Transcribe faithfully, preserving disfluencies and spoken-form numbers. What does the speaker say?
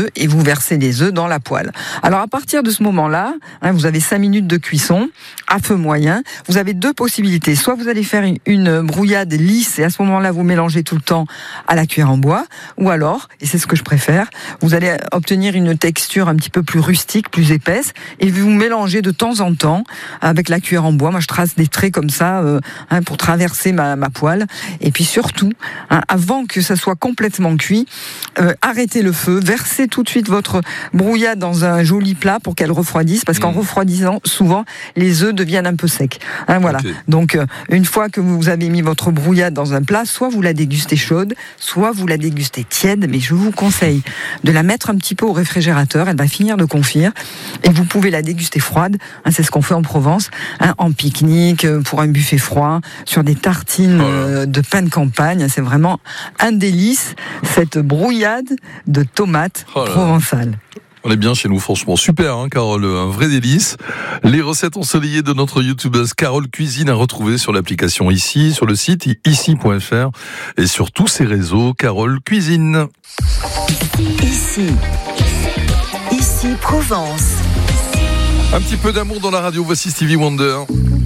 œufs et vous versez les œufs dans la poêle. Alors à partir de ce moment-là, hein, vous avez cinq minutes de cuisson à feu moyen. Vous avez deux possibilités. Soit vous allez faire une, une brouillade lisse et à ce moment-là vous mélangez tout le temps à la cuillère en bois, ou alors, et c'est ce que je préfère, vous allez obtenir une texture un petit peu plus rustique, plus épaisse, et vous mélangez de temps en temps avec la cuillère en bois. Moi je trace des traits comme ça euh, hein, pour traverser ma, ma poêle. Et puis surtout, hein, avant que ça soit complètement cuit, euh, arrêtez le feu, versez tout de suite votre brouillade dans un joli plat pour qu'elle refroidisse, parce qu'en mmh. refroidissant, souvent, les œufs deviennent un peu secs. Hein, voilà. Okay. Donc, euh, une fois que vous avez mis votre brouillade dans un plat, soit vous la dégustez chaude, soit vous la dégustez tiède, mais je vous conseille de la mettre un petit peu au réfrigérateur, elle va finir de confire, et vous pouvez la déguster froide, hein, c'est ce qu'on fait en Provence, hein, en pique-nique, pour un buffet froid, sur des tartines euh, de pain de campagne, c'est vraiment un délice, cette brouillade de tomates oh provençales. On est bien chez nous, franchement. Super, hein, Carole, un vrai délice. Les recettes ensoleillées de notre youtubeuse Carole Cuisine à retrouver sur l'application Ici, sur le site ici point f r et sur tous ses réseaux, Carole Cuisine. Ici, ici Provence. Un petit peu d'amour dans la radio, voici Stevie Wonder.